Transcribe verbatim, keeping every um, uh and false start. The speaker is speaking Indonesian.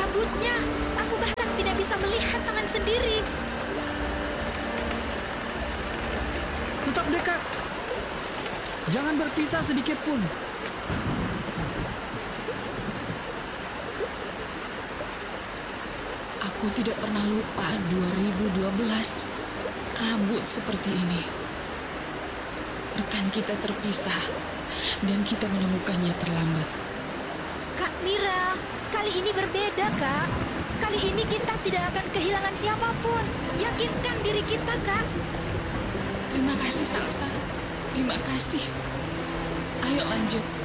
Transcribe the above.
rambutnya. Aku bahkan tidak bisa melihat tangan sendiri. Tetap dekat. Jangan berpisah sedikit pun. Aku tidak pernah lupa dua ribu dua belas. Kabut seperti ini. Rekan kita terpisah dan kita menemukannya terlambat. Kak Mira, kali ini berbeda, Kak. Kali ini kita tidak akan kehilangan siapapun. Yakinkan diri kita, Kak. Terima kasih, Salsa. Terima kasih. Ayo lanjut.